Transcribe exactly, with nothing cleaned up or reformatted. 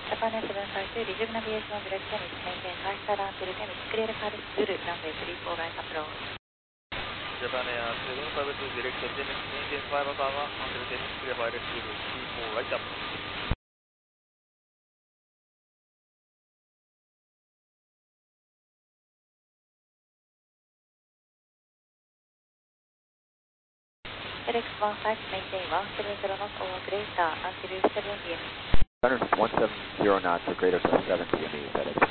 Japan seven five two, resume navigation on direct Temis, maintain five star until Temis, clear Paris Zulu, runway three four right approach. Japan Air seven five two, direct Temis, maintain five star until Temis, clear Paris Zulu, three four right approach. F X one five, maintain one seven zero knots over greater until seven p m one seven zero knots or greater till seven p m E, FedEx